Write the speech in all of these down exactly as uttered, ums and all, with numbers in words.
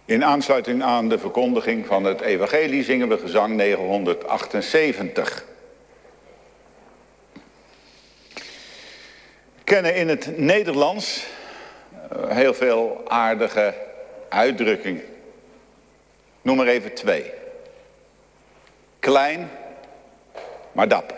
In aansluiting aan de verkondiging van het evangelie zingen we gezang negenhonderdachtenzeventig. We kennen in het Nederlands heel veel aardige uitdrukkingen. Noem er even twee. Klein, maar dapper.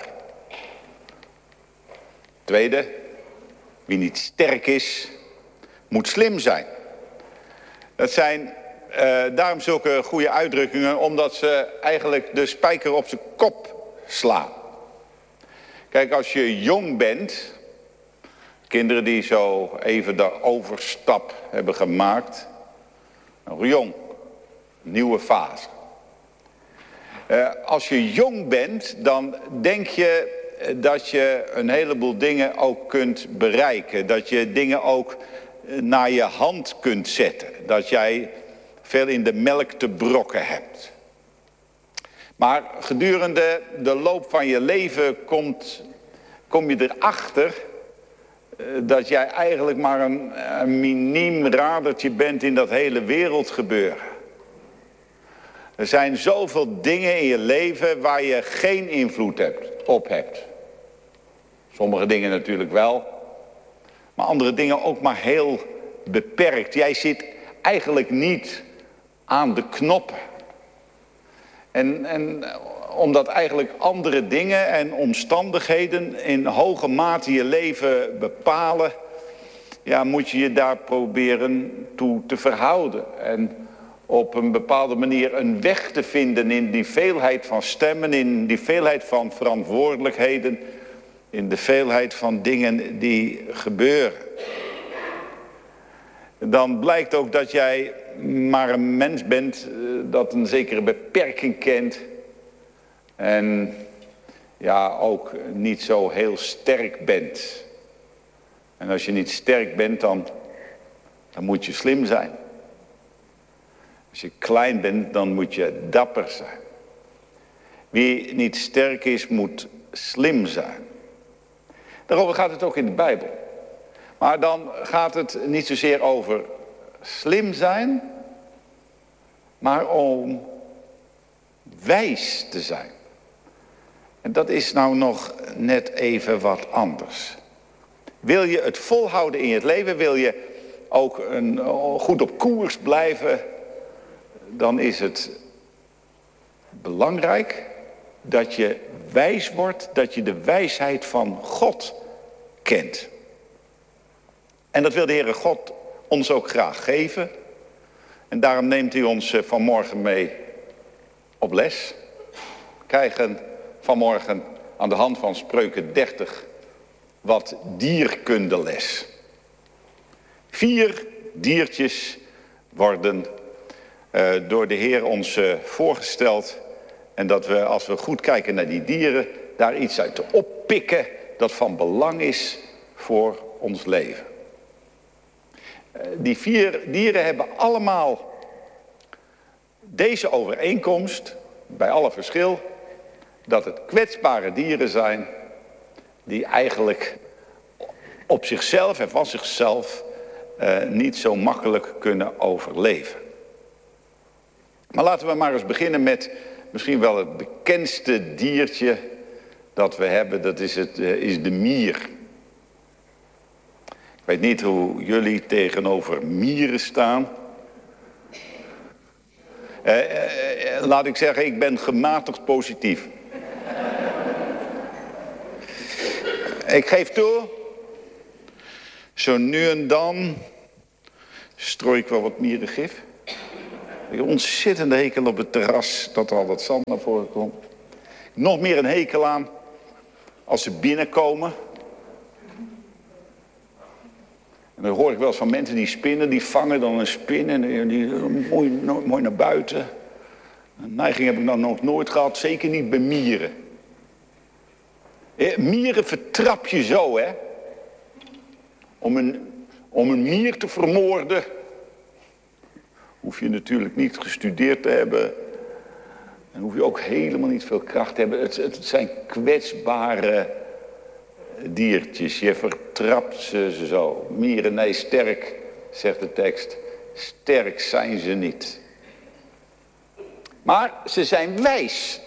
Tweede, wie niet sterk is, moet slim zijn. Dat zijn uh, daarom zulke goede uitdrukkingen, omdat ze eigenlijk de spijker op zijn kop slaan. Kijk, als je jong bent, kinderen die zo even de overstap hebben gemaakt, nog jong, nieuwe fase. Uh, als je jong bent, dan denk je dat je een heleboel dingen ook kunt bereiken. Dat je dingen ook naar je hand kunt zetten. Dat jij veel in de melk te brokken hebt. Maar gedurende de loop van je leven komt, kom je erachter dat jij eigenlijk maar een, een miniem radertje bent in dat hele wereldgebeuren. Er zijn zoveel dingen in je leven waar je geen invloed hebt, op hebt. Sommige dingen natuurlijk wel, maar andere dingen ook maar heel beperkt. Jij zit eigenlijk niet aan de knoppen. En, en omdat eigenlijk andere dingen en omstandigheden in hoge mate je leven bepalen, ja, moet je je daar proberen toe te verhouden. En op een bepaalde manier een weg te vinden in die veelheid van stemmen, in die veelheid van verantwoordelijkheden, in de veelheid van dingen die gebeuren. Dan blijkt ook dat jij maar een mens bent dat een zekere beperking kent. En ja, ook niet zo heel sterk bent. En als je niet sterk bent, dan, dan moet je slim zijn. Als je klein bent, dan moet je dapper zijn. Wie niet sterk is, moet slim zijn. Daarover gaat het ook in de Bijbel. Maar dan gaat het niet zozeer over slim zijn, maar om wijs te zijn. En dat is nou nog net even wat anders. Wil je het volhouden in je leven, wil je ook een, goed op koers blijven, dan is het belangrijk dat je wijs wordt, dat je de wijsheid van God kent. En dat wil de Heere God ons ook graag geven. En daarom neemt hij ons vanmorgen mee op les. We krijgen vanmorgen aan de hand van Spreuken dertig wat dierkundeles. Vier diertjes worden uh, door de Heer ons uh, voorgesteld. En dat we, als we goed kijken naar die dieren, daar iets uit oppikken dat van belang is voor ons leven. Uh, die vier dieren hebben allemaal deze overeenkomst, bij alle verschil, dat het kwetsbare dieren zijn die eigenlijk op zichzelf en van zichzelf uh, niet zo makkelijk kunnen overleven. Maar laten we maar eens beginnen met misschien wel het bekendste diertje dat we hebben. Dat is, het, uh, is de mier. Ik weet niet hoe jullie tegenover mieren staan. Uh, uh, uh, laat ik zeggen, ik ben gematigd positief. Ik geef toe, zo nu en dan strooi ik wel wat mierengif. Ik heb een ontzettende hekel op het terras, dat er al dat zand naar voren komt. Nog meer een hekel aan als ze binnenkomen. En dan hoor ik wel eens van mensen die spinnen, die vangen dan een spin en die, die mooi, mooi naar buiten. Een neiging heb ik nou nog nooit gehad, zeker niet bij mieren. Mieren vertrap je zo, hè. Om een, om een mier te vermoorden hoef je natuurlijk niet gestudeerd te hebben. En hoef je ook helemaal niet veel kracht te hebben. Het, het zijn kwetsbare diertjes. Je vertrapt ze zo. Mieren, nee, sterk, zegt de tekst, sterk zijn ze niet. Maar ze zijn wijs.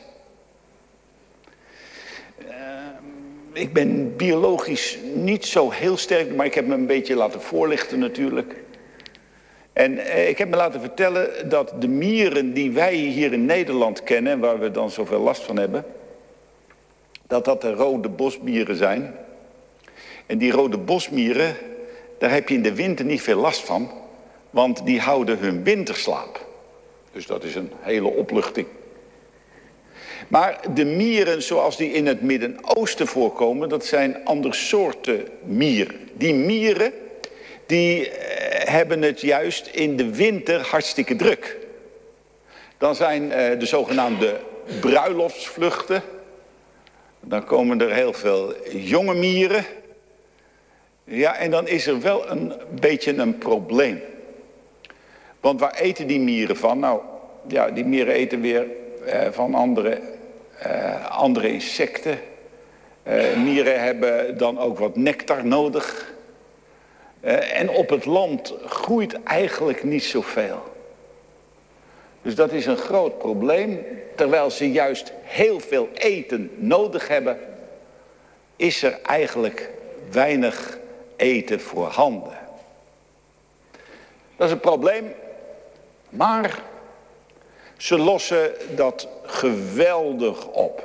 Uh, ik ben biologisch niet zo heel sterk, maar ik heb me een beetje laten voorlichten natuurlijk. En uh, ik heb me laten vertellen dat de mieren die wij hier in Nederland kennen, waar we dan zoveel last van hebben, dat dat de rode bosmieren zijn. En die rode bosmieren, daar heb je in de winter niet veel last van, want die houden hun winterslaap. Dus dat is een hele opluchting. Maar de mieren zoals die in het Midden-Oosten voorkomen, dat zijn andere soorten mieren. Die mieren, die eh, hebben het juist in de winter hartstikke druk. Dan zijn eh, de zogenaamde bruiloftsvluchten. Dan komen er heel veel jonge mieren. Ja, en dan is er wel een beetje een probleem. Want waar eten die mieren van? Nou, ja, die mieren eten weer eh, van andere, eh, andere insecten. Eh, mieren hebben dan ook wat nectar nodig. Uh, en op het land groeit eigenlijk niet zoveel. Dus dat is een groot probleem. Terwijl ze juist heel veel eten nodig hebben, is er eigenlijk weinig eten voorhanden. Dat is een probleem, maar ze lossen dat geweldig op.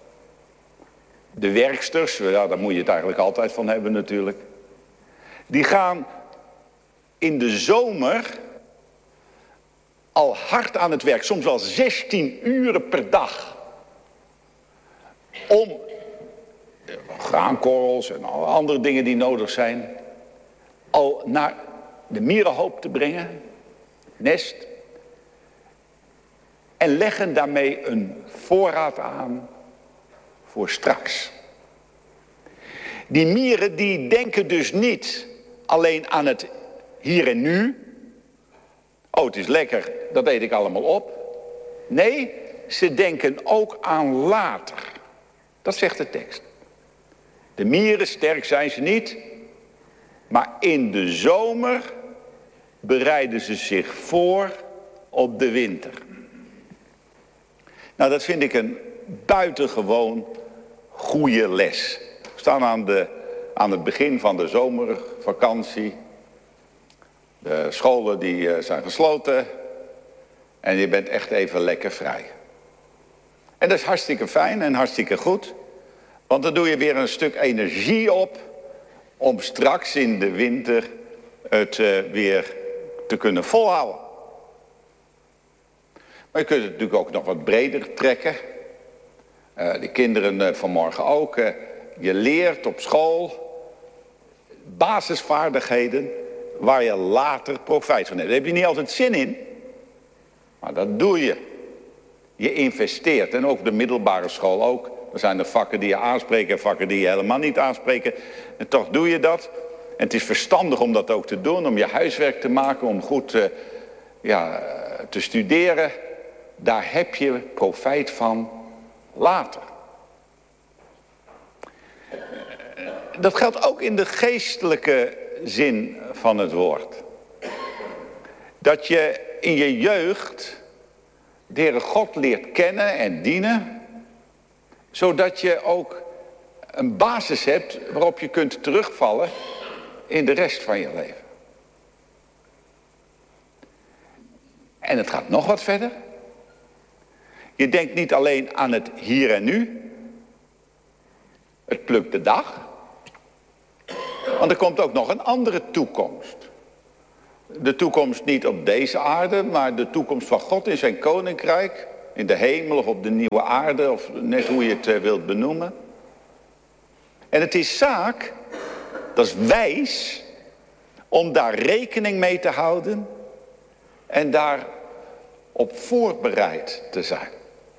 De werksters, ja, daar moet je het eigenlijk altijd van hebben natuurlijk. Die gaan in de zomer al hard aan het werk, soms wel zestien uren per dag. Om graankorrels en alle andere dingen die nodig zijn, al naar de mierenhoop te brengen, nest. En leggen daarmee een voorraad aan voor straks. Die mieren die denken dus niet alleen aan het hier en nu. Oh, het is lekker, dat eet ik allemaal op. Nee, ze denken ook aan later. Dat zegt de tekst. De mieren, sterk zijn ze niet. Maar in de zomer bereiden ze zich voor op de winter. Nou, dat vind ik een buitengewoon goede les. We staan aan, de, aan het begin van de zomervakantie. De scholen die zijn gesloten. En je bent echt even lekker vrij. En dat is hartstikke fijn en hartstikke goed. Want dan doe je weer een stuk energie op om straks in de winter het uh, weer te kunnen volhouden. Maar je kunt het natuurlijk ook nog wat breder trekken. Uh, de kinderen uh, vanmorgen ook. Uh, je leert op school basisvaardigheden waar je later profijt van hebt. Daar heb je niet altijd zin in. Maar dat doe je. Je investeert. En ook de middelbare school ook. Er zijn er vakken die je aanspreken en vakken die je helemaal niet aanspreken. En toch doe je dat. En het is verstandig om dat ook te doen. Om je huiswerk te maken. Om goed uh, ja, te studeren. Daar heb je profijt van later. Dat geldt ook in de geestelijke zin van het woord. Dat je in je jeugd de Heere God leert kennen en dienen. Zodat je ook een basis hebt waarop je kunt terugvallen in de rest van je leven. En het gaat nog wat verder. Je denkt niet alleen aan het hier en nu. Het plukt de dag. Want er komt ook nog een andere toekomst. De toekomst niet op deze aarde, maar de toekomst van God in zijn koninkrijk. In de hemel of op de nieuwe aarde, of net hoe je het wilt benoemen. En het is zaak, dat is wijs, om daar rekening mee te houden. En daar op voorbereid te zijn.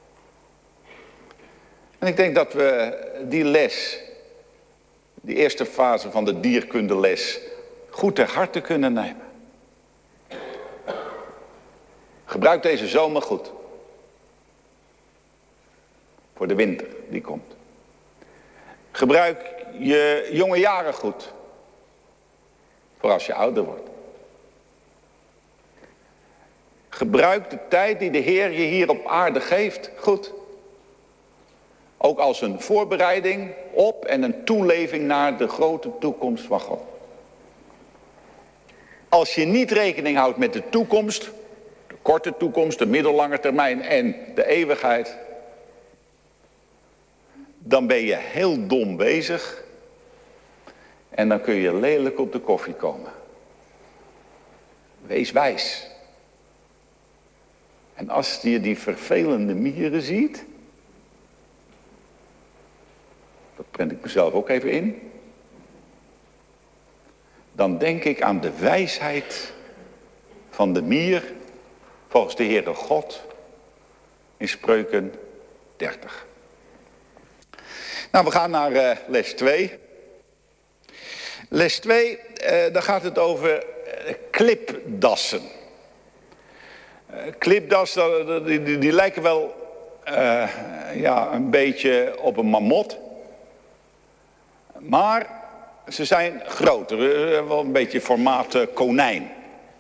En ik denk dat we die les, die eerste fase van de dierkundeles, goed ter harte kunnen nemen. Gebruik deze zomer goed. Voor de winter die komt. Gebruik je jonge jaren goed. Voor als je ouder wordt. Gebruik de tijd die de Heer je hier op aarde geeft goed. Ook als een voorbereiding op en een toeleving naar de grote toekomst van God. Als je niet rekening houdt met de toekomst, de korte toekomst, de middellange termijn en de eeuwigheid, dan ben je heel dom bezig en dan kun je lelijk op de koffie komen. Wees wijs. En als je die vervelende mieren ziet, dat prent ik mezelf ook even in, dan denk ik aan de wijsheid van de mier volgens de Heere God in Spreuken dertig. Nou, we gaan naar uh, les twee. Les twee, uh, daar gaat het over uh, klipdassen. Uh, klipdassen, die, die, die lijken wel uh, ja, een beetje op een mamot. Maar ze zijn groter, uh, wel een beetje formaat uh, konijn.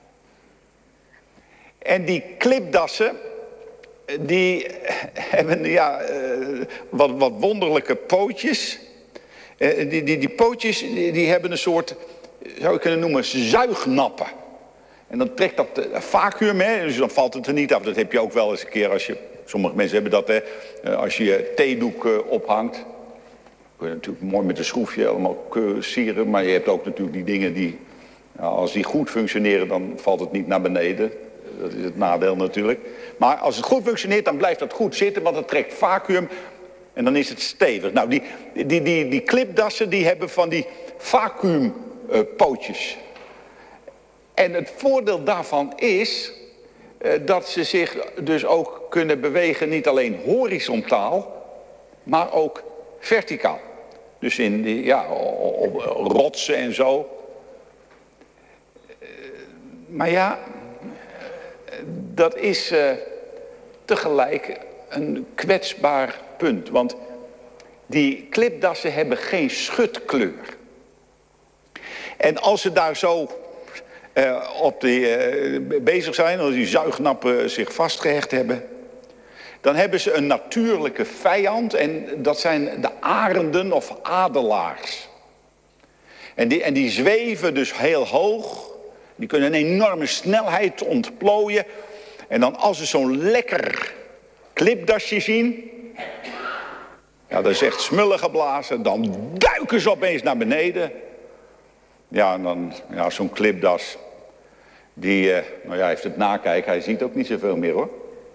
En die klipdassen, die hebben ja, uh, wat, wat wonderlijke pootjes. Uh, die, die, die pootjes die, die hebben een soort, zou je kunnen noemen, zuignappen. En dan trekt dat uh, vacuüm, hè, dus dan valt het er niet af. Dat heb je ook wel eens een keer als je, sommige mensen hebben dat, hè, uh, als je je theedoek uh, ophangt. Kun je natuurlijk mooi met een schroefje allemaal sieren, maar je hebt ook natuurlijk die dingen die, nou, als die goed functioneren, dan valt het niet naar beneden. Dat is het nadeel natuurlijk. Maar als het goed functioneert, dan blijft dat goed zitten, want het trekt vacuüm en dan is het stevig. Nou, die, die, die, die klipdassen, die hebben van die vacuümpootjes. Uh, en het voordeel daarvan is uh, dat ze zich dus ook kunnen bewegen, niet alleen horizontaal, maar ook verticaal. Dus in die, ja, op, op rotsen en zo. Uh, maar ja, dat is uh, tegelijk een kwetsbaar punt. Want die klipdassen hebben geen schutkleur. En als ze daar zo uh, op die, uh, bezig zijn, als die zuignappen zich vastgehecht hebben, dan hebben ze een natuurlijke vijand en dat zijn de arenden of adelaars. En die, en die zweven dus heel hoog. Die kunnen een enorme snelheid ontplooien. En dan als ze zo'n lekker klipdasje zien, ja, dat is echt smullen geblazen, dan duiken ze opeens naar beneden. Ja, en dan, ja, zo'n klipdas, die, eh, nou ja, heeft het nakijken, hij ziet ook niet zoveel meer hoor.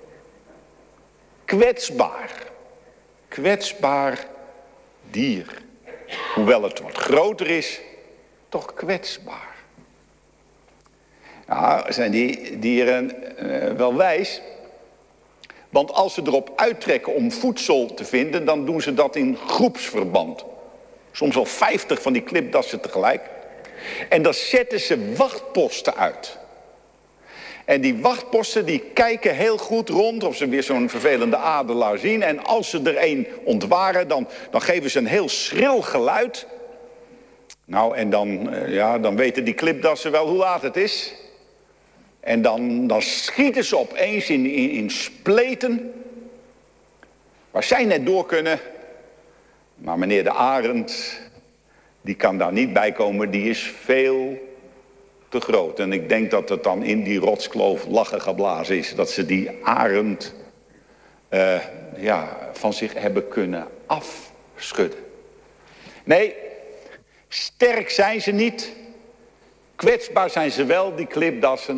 Kwetsbaar. Kwetsbaar dier. Hoewel het wat groter is, toch kwetsbaar. Nou, zijn die dieren uh, wel wijs. Want als ze erop uittrekken om voedsel te vinden, dan doen ze dat in groepsverband. Soms wel vijftig van die klipdassen tegelijk. En dan zetten ze wachtposten uit. En die wachtposten die kijken heel goed rond of ze weer zo'n vervelende adelaar zien. En als ze er een ontwaren, dan, dan geven ze een heel schril geluid. Nou, en dan, uh, ja, dan weten die klipdassen wel hoe laat het is. En dan, dan schieten ze opeens in, in, in spleten. Waar zij net door kunnen. Maar meneer de arend, die kan daar niet bij komen. Die is veel te groot. En ik denk dat het dan in die rotskloof lachen geblazen is. Dat ze die arend uh, ja, van zich hebben kunnen afschudden. Nee, sterk zijn ze niet. Kwetsbaar zijn ze wel, die klipdassen.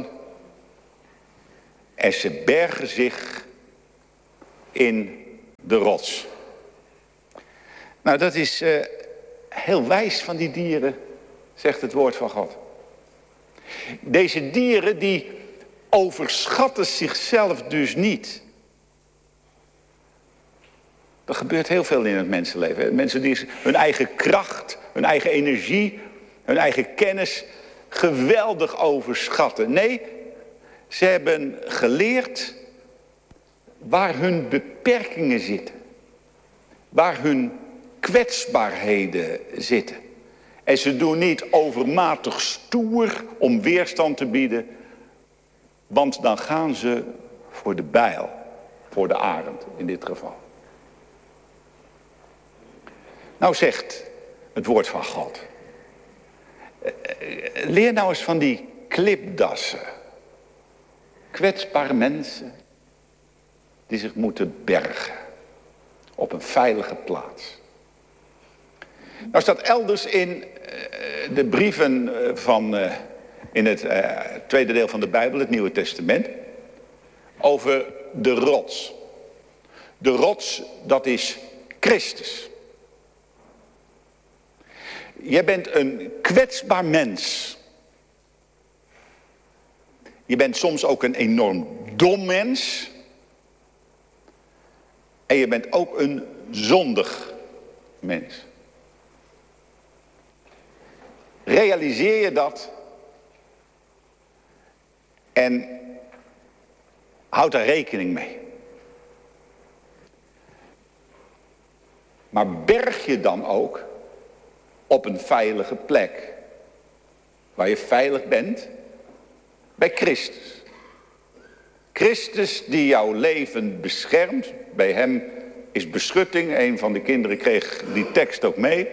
En ze bergen zich in de rots. Nou, dat is uh, heel wijs van die dieren, zegt het woord van God. Deze dieren die overschatten zichzelf dus niet. Er gebeurt heel veel in het mensenleven. Hè? Mensen die hun eigen kracht, hun eigen energie, hun eigen kennis geweldig overschatten. Nee, ze hebben geleerd waar hun beperkingen zitten. Waar hun kwetsbaarheden zitten. En ze doen niet overmatig stoer om weerstand te bieden. Want dan gaan ze voor de bijl, voor de arend in dit geval. Nou zegt het woord van God. Leer nou eens van die klipdassen. Kwetsbare mensen die zich moeten bergen op een veilige plaats. Nou staat elders in de brieven van, in het tweede deel van de Bijbel, het Nieuwe Testament, over de rots. De rots, dat is Christus. Je bent een kwetsbaar mens. Je bent soms ook een enorm dom mens. En je bent ook een zondig mens. Realiseer je dat en houd daar rekening mee. Maar berg je dan ook op een veilige plek, waar je veilig bent, bij Christus. Christus die jouw leven beschermt, bij hem is beschutting. Een van de kinderen kreeg die tekst ook mee.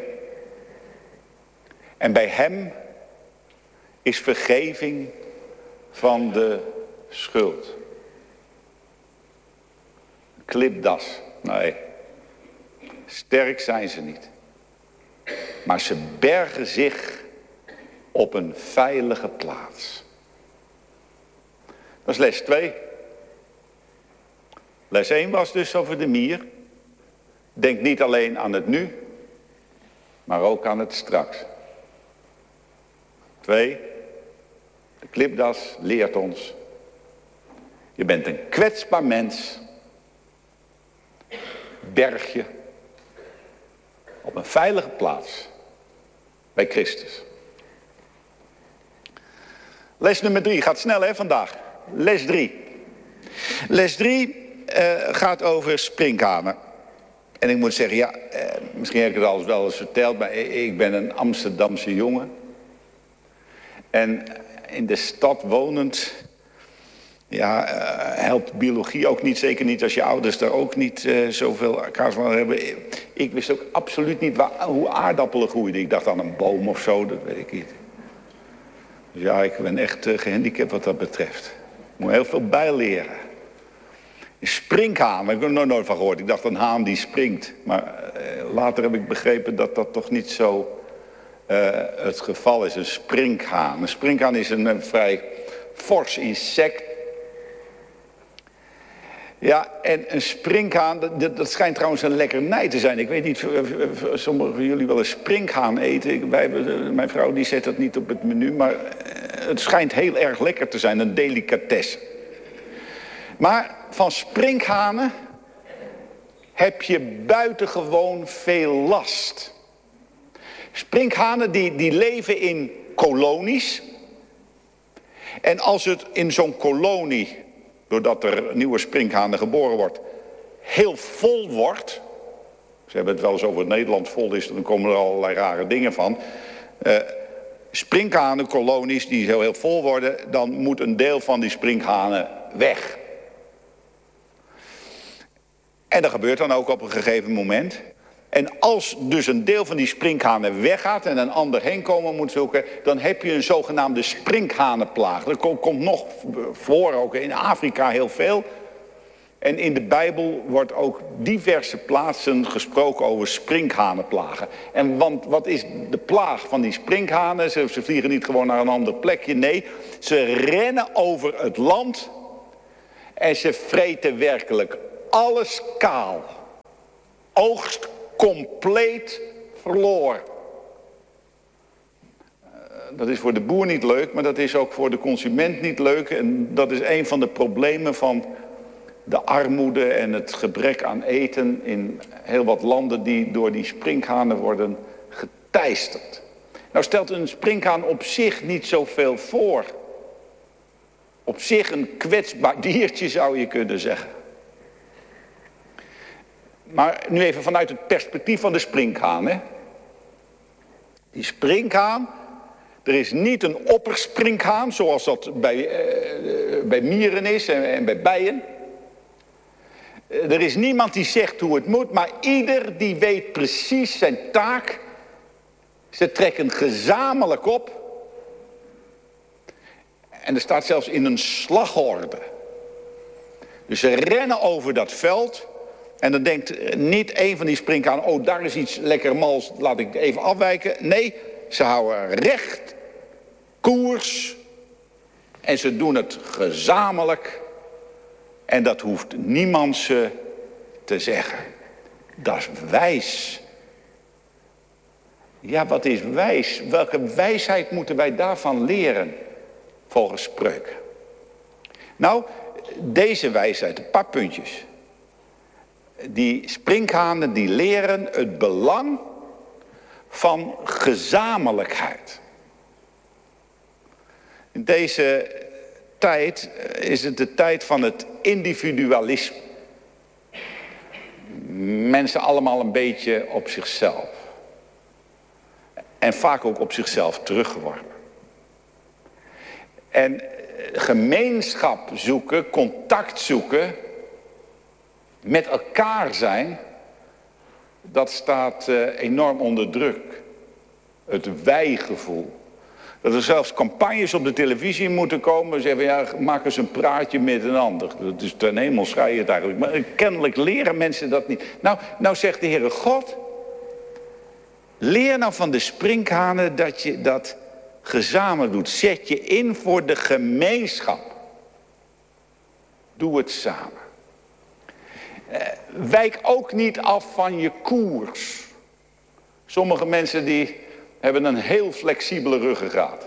En bij hem is vergeving van de schuld. Klipdas, nee, sterk zijn ze niet. Maar ze bergen zich op een veilige plaats. Dat is les twee. Les één was dus over de mier. Denk niet alleen aan het nu, maar ook aan het straks. Twee, de klipdas leert ons. Je bent een kwetsbaar mens. Berg je op een veilige plaats bij Christus. Les nummer drie, gaat snel hè vandaag. Les drie. Les drie uh, gaat over sprinkhanen. En ik moet zeggen, ja, uh, misschien heb ik het al wel eens verteld, maar ik ben een Amsterdamse jongen. En in de stad wonend, ja, uh, helpt biologie ook niet. Zeker niet als je ouders daar ook niet uh, zoveel kaas van hebben. Ik wist ook absoluut niet waar, hoe aardappelen groeiden. Ik dacht aan een boom of zo, dat weet ik niet. Dus ja, ik ben echt uh, gehandicapt wat dat betreft. Ik moet heel veel bijleren. Sprinkhaan, daar heb ik er nog nooit van gehoord. Ik dacht een haan die springt. Maar uh, later heb ik begrepen dat dat toch niet zo uh, het geval is. Een sprinkhaan. Een sprinkhaan is een, een vrij fors insect. Ja, en een sprinkhaan, dat, dat schijnt trouwens een lekkernij te zijn. Ik weet niet, sommigen van jullie wel een sprinkhaan eten. Wij, mijn vrouw die zet dat niet op het menu, maar het schijnt heel erg lekker te zijn, een delicatesse. Maar van sprinkhanen heb je buitengewoon veel last. Sprinkhanen die, die leven in kolonies. En als het in zo'n kolonie, doordat er nieuwe sprinkhanen geboren wordt, heel vol wordt. Ze hebben het wel eens over het Nederland vol is, dan komen er allerlei rare dingen van. Uh, sprinkhanenkolonies die zo heel vol worden, dan moet een deel van die sprinkhanen weg. En dat gebeurt dan ook op een gegeven moment. En als dus een deel van die sprinkhanen weggaat en een ander heen komen moet zoeken, dan heb je een zogenaamde sprinkhanenplaag. Dat komt nog voor, ook in Afrika heel veel. En in de Bijbel wordt ook diverse plaatsen gesproken over sprinkhanenplagen. En want wat is de plaag van die sprinkhanen? Ze, ze vliegen niet gewoon naar een ander plekje. Nee, ze rennen over het land en ze vreten werkelijk alles kaal. Oogst compleet verloren. Dat is voor de boer niet leuk, maar dat is ook voor de consument niet leuk. En dat is een van de problemen van de armoede en het gebrek aan eten in heel wat landen die door die sprinkhanen worden geteisterd. Nou stelt een sprinkhaan op zich niet zoveel voor. Op zich een kwetsbaar diertje zou je kunnen zeggen. Maar nu even vanuit het perspectief van de sprinkhaan. Hè? Die sprinkhaan, er is niet een oppersprinkhaan zoals dat bij, uh, bij mieren is en, en bij bijen. Er is niemand die zegt hoe het moet, maar ieder die weet precies zijn taak. Ze trekken gezamenlijk op. En er staat zelfs in een slagorde. Dus ze rennen over dat veld. En dan denkt niet een van die sprinkhanen, oh daar is iets lekker mals, laat ik even afwijken. Nee, ze houden recht koers. En ze doen het gezamenlijk. En dat hoeft niemand ze te zeggen. Dat is wijs. Ja, wat is wijs? Welke wijsheid moeten wij daarvan leren? Volgens Spreuken. Nou, deze wijsheid, een paar puntjes. Die sprinkhanen die leren het belang van gezamenlijkheid. In deze tijd is het de tijd van het individualisme. Mensen allemaal een beetje op zichzelf. En vaak ook op zichzelf teruggeworpen. En gemeenschap zoeken, contact zoeken, met elkaar zijn, dat staat uh, enorm onder druk. Het wij-gevoel. Dat er zelfs campagnes op de televisie moeten komen. Zeggen, ja, maak eens een praatje met een ander. Dat is ten hemel schreiend eigenlijk. Maar kennelijk leren mensen dat niet. Nou, nou zegt de Heere God. Leer nou van de sprinkhanen dat je dat gezamenlijk doet. Zet je in voor de gemeenschap. Doe het samen. Uh, wijk ook niet af van je koers. Sommige mensen die hebben een heel flexibele ruggengraat.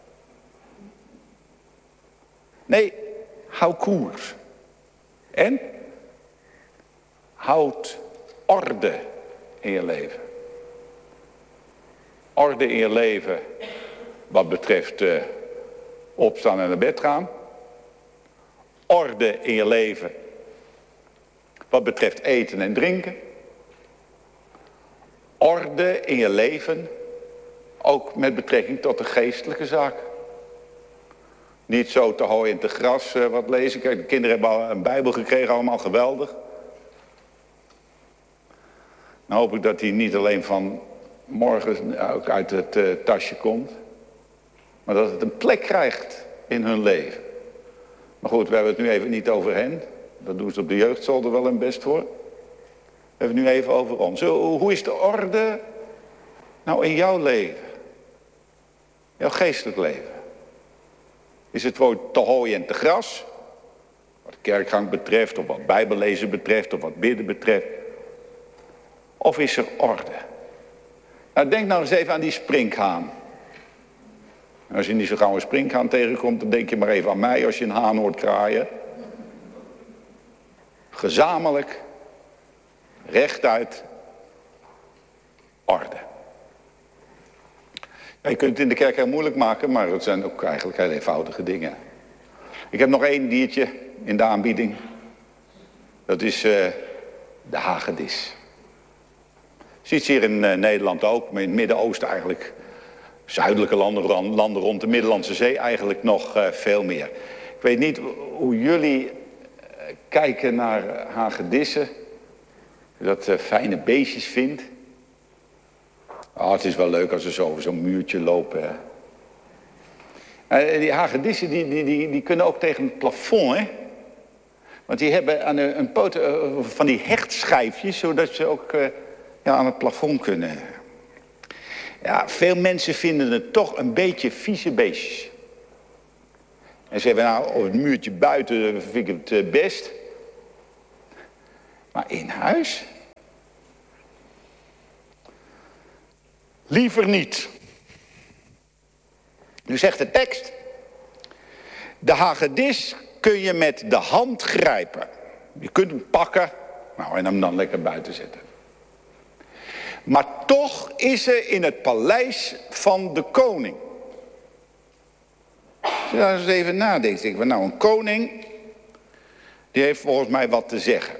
Nee, hou koers. En houd orde in je leven. Orde in je leven wat betreft uh, opstaan en naar bed gaan. Orde in je leven wat betreft eten en drinken. Orde in je leven ook met betrekking tot de geestelijke zaken. Niet zo te hooi en te gras uh, wat lezen. Kijk, de kinderen hebben al een Bijbel gekregen, allemaal geweldig. Dan hoop ik dat die niet alleen van morgen ook uit het uh, tasje komt. Maar dat het een plek krijgt in hun leven. Maar goed, we hebben het nu even niet over hen. Dat doen ze op de jeugdzolder wel hun best voor. We hebben het nu even over ons. Hoe is de orde nou in jouw leven? Jouw geestelijk leven. Is het voor te hooi en te gras? Wat kerkgang betreft, of wat bijbellezen betreft, of wat bidden betreft. Of is er orde? Nou, denk nou eens even aan die sprinkhaan. Als je niet zo gauw een sprinkhaan tegenkomt, dan denk je maar even aan mij als je een haan hoort kraaien. Gezamenlijk, rechtuit, orde. Ja, je kunt het in de kerk heel moeilijk maken, maar het zijn ook eigenlijk heel eenvoudige dingen. Ik heb nog één diertje in de aanbieding. Dat is uh, de hagedis. Ziet ze hier in uh, Nederland ook, maar in het Midden-Oosten eigenlijk. Zuidelijke landen, landen rond de Middellandse Zee eigenlijk nog uh, veel meer. Ik weet niet hoe jullie uh, kijken naar uh, hagedissen. Dat uh, fijne beestjes vindt. Oh, het is wel leuk als ze zo over zo'n muurtje lopen. Uh, die hagedissen die, die, die, die kunnen ook tegen het plafond, hè. Want die hebben aan een, een poot uh, van die hechtschijfjes, zodat ze ook uh, ja, aan het plafond kunnen. Ja, veel mensen vinden het toch een beetje vieze beestjes. En ze zeggen, nou, op het muurtje buiten vind ik het best. Maar in huis? Liever niet. Nu zegt de tekst. De hagedis kun je met de hand grijpen. Je kunt hem pakken, nou, en hem dan lekker buiten zetten. Maar toch is ze in het paleis van de koning. Als je daar eens even nadenkt, denk ik, nou, een koning, die heeft volgens mij wat te zeggen.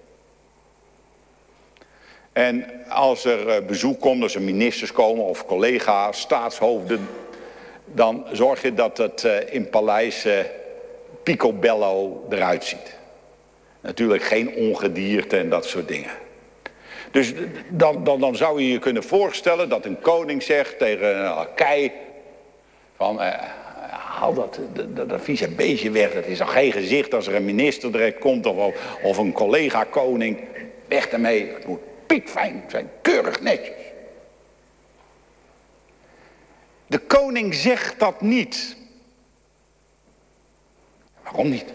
En als er bezoek komt, als er ministers komen of collega's, staatshoofden, dan zorg je dat het in het paleis picobello eruit ziet. Natuurlijk geen ongedierte en dat soort dingen. Dus dan, dan, dan zou je je kunnen voorstellen dat een koning zegt tegen een lakei van eh, haal dat, dat, dat vieze beestje weg, dat is al geen gezicht als er een minister direct komt of, of een collega koning. Weg ermee, het moet piekfijn zijn, keurig netjes. De koning zegt dat niet. Waarom niet?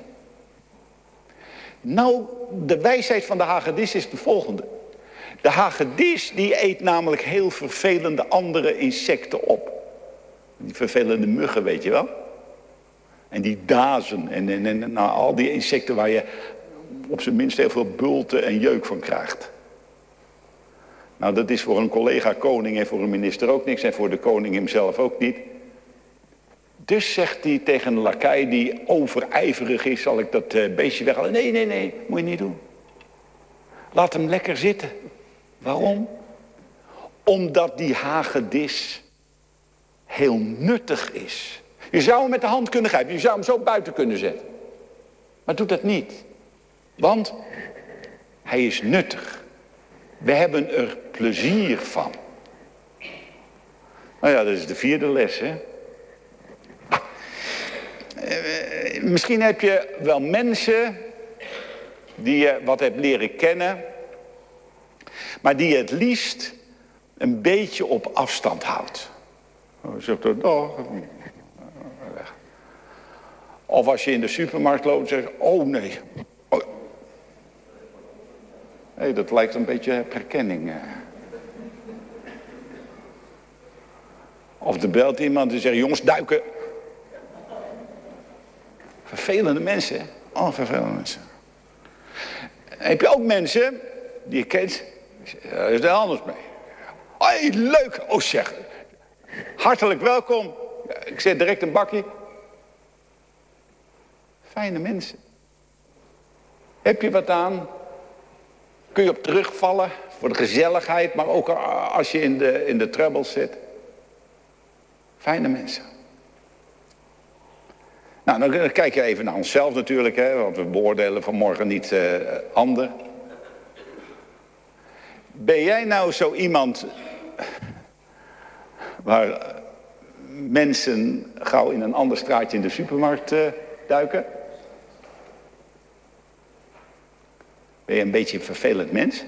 Nou, de wijsheid van de hagedis is de volgende. De hagedis die eet namelijk heel vervelende andere insecten op. Die vervelende muggen, weet je wel. En die dazen en, en, en nou, al die insecten waar je op zijn minst heel veel bulten en jeuk van krijgt. Nou, dat is voor een collega koning en voor een minister ook niks en voor de koning hemzelf ook niet. Dus zegt hij tegen een lakei die overijverig is, zal ik dat uh, beestje weghalen? Nee, nee, nee, moet je niet doen. Laat hem lekker zitten. Waarom? Omdat die hagedis heel nuttig is. Je zou hem met de hand kunnen grijpen, je zou hem zo buiten kunnen zetten. Maar doe dat niet. Want hij is nuttig. We hebben er plezier van. Nou ja, dat is de vierde les, hè. Uh, misschien heb je wel mensen die je wat hebt leren kennen, maar die je het liefst een beetje op afstand houdt. Je zegt, oh, weg. Of als je in de supermarkt loopt, zeg je, oh nee. Oh. Hey, dat lijkt een beetje op herkenning. Of er belt iemand en zegt, jongens, duiken. Vervelende mensen, hè? Oh, vervelende mensen. Heb je ook mensen die je kent, daar is er anders mee. Hoi, leuk. Oh zeg, hartelijk welkom. Ik zet direct een bakje. Fijne mensen. Heb je wat aan? Kun je op terugvallen voor de gezelligheid, maar ook als je in de, in de trouble zit. Fijne mensen. Nou, dan kijk je even naar onszelf natuurlijk, hè, want we beoordelen vanmorgen niet uh, ander. Ben jij nou zo iemand waar mensen gauw in een ander straatje in de supermarkt uh, duiken? Ben je een beetje een vervelend mens?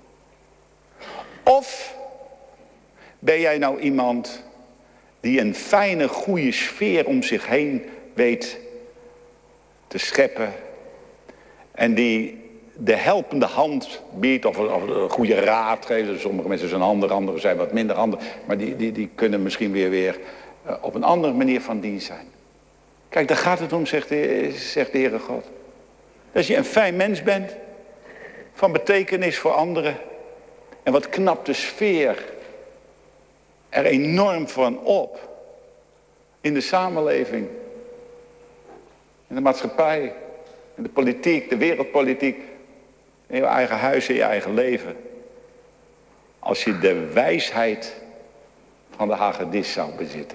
Of ben jij nou iemand die een fijne, goede sfeer om zich heen weet te scheppen en die de helpende hand biedt of, of een goede raad geeft. Sommige mensen zijn handig, anderen zijn wat minder handig, maar die, die, die kunnen misschien weer, weer uh, op een andere manier van dienst zijn. Kijk, daar gaat het om, zegt de, zegt de Heere God. Als je een fijn mens bent, van betekenis voor anderen, en wat knapt de sfeer er enorm van op in de samenleving, in de maatschappij, in de politiek, de wereldpolitiek, in je eigen huis, in je eigen leven. Als je de wijsheid van de hagedis zou bezitten.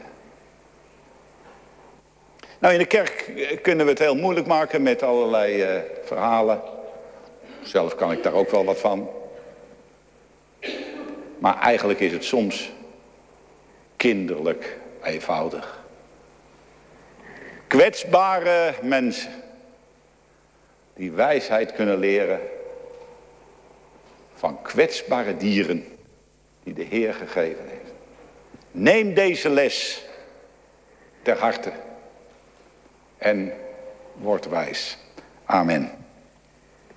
Nou, in de kerk kunnen we het heel moeilijk maken met allerlei uh, verhalen. Zelf kan ik daar ook wel wat van. Maar eigenlijk is het soms kinderlijk eenvoudig. Kwetsbare mensen die wijsheid kunnen leren van kwetsbare dieren die de Heer gegeven heeft. Neem deze les ter harte en word wijs. Amen.